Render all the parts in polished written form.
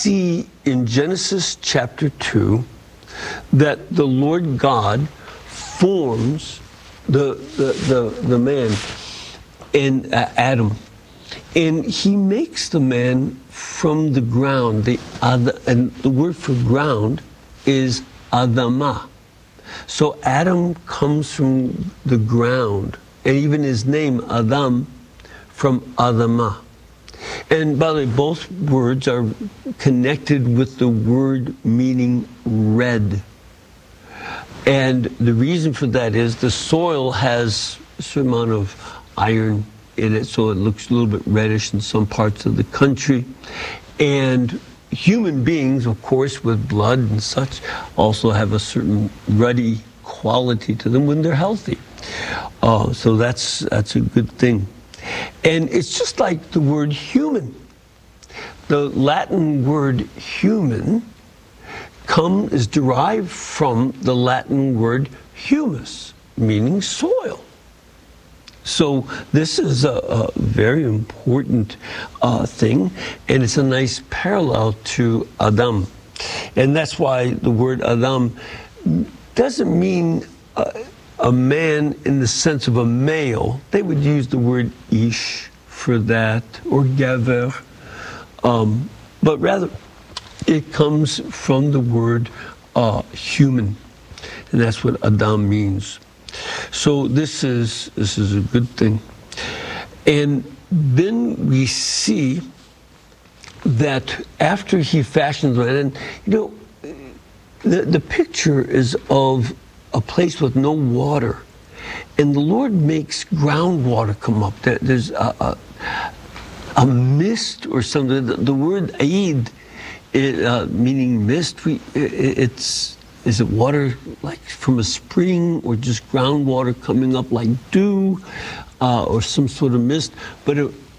see in Genesis chapter 2 that the Lord God forms the man in Adam, and he makes the man from the ground. And the word for ground is Adamah. So Adam comes from the ground, and even his name Adam from Adamah. And by the way, both words are connected with the word meaning red. And the reason for that is the soil has a certain amount of iron in it, so it looks a little bit reddish in some parts of the country. And human beings, of course, with blood and such, also have a certain ruddy quality to them when they're healthy. So that's a good thing. And it's just like the word human. The Latin word human is derived from the Latin word humus, meaning soil. So this is a very important thing, and it's a nice parallel to Adam. And that's why the word Adam doesn't mean a man in the sense of a male. They would use the word ish for that, or gever, but rather it comes from the word human, and that's what Adam means. So this is a good thing. And then we see that after he fashions man, and the picture is of a place with no water, and the Lord makes groundwater come up. There's a mist or something. The word aid, meaning mist, is it water like from a spring, or just groundwater coming up like dew, or some sort of mist? But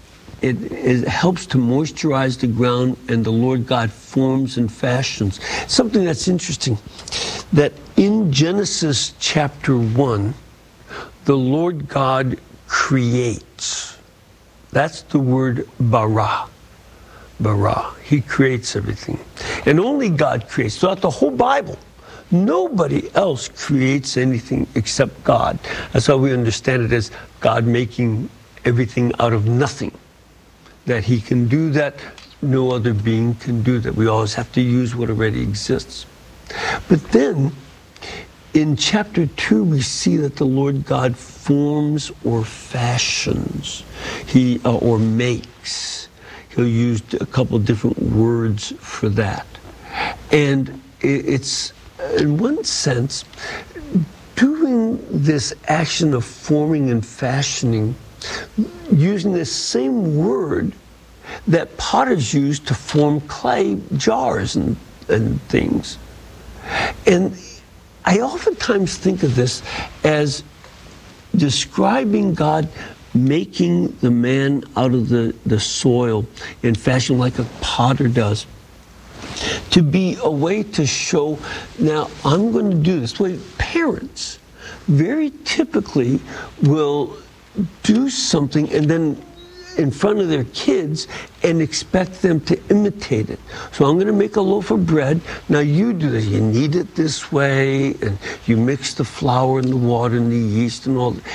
it helps to moisturize the ground, and the Lord God forms and fashions. Something that's interesting, that in Genesis chapter 1, the Lord God creates. That's the word bara. Bara. He creates everything. And only God creates. Throughout the whole Bible, nobody else creates anything except God. That's how we understand it as God making everything out of nothing. That he can do that, no other being can do that. We always have to use what already exists. But then, in chapter 2, we see that the Lord God forms or fashions, or makes. He'll use a couple different words for that. And it's, in one sense, doing this action of forming and fashioning, using the same word that potters use to form clay jars and things. And I oftentimes think of this as describing God making the man out of the soil in fashion like a potter does, to be a way to show, now I'm going to do this. The way parents very typically will do something and then in front of their kids and expect them to imitate it. So I'm going to make a loaf of bread. Now you do this. You knead it this way, and you mix the flour and the water and the yeast and all.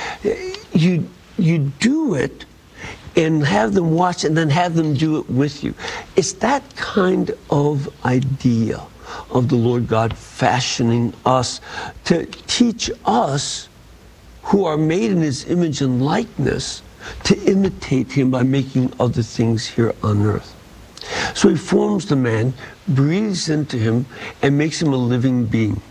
You do it and have them watch, and then have them do it with you. It's that kind of idea of the Lord God fashioning us to teach us, who are made in his image and likeness, to imitate him by making other things here on earth. So he forms the man, breathes into him, and makes him a living being.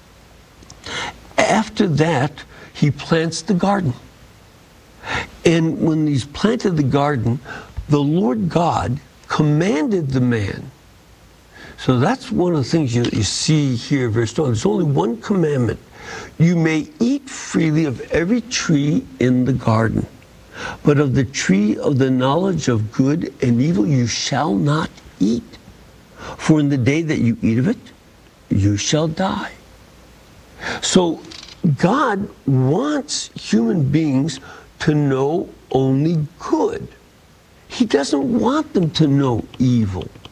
After that, he plants the garden. And when he's planted the garden, the Lord God commanded the man. So that's one of the things you see here very strong. There's only one commandment. You may eat freely of every tree in the garden, but of the tree of the knowledge of good and evil you shall not eat. For in the day that you eat of it, you shall die. So God wants human beings to know only good. He doesn't want them to know evil.